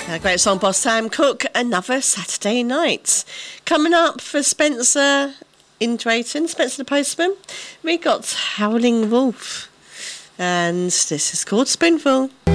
A great song by Sam Cooke, Another Saturday Night. Coming up for Spencer in Drayton, Spencer the Postman, we got Howling Wolf. And this is called Spoonful.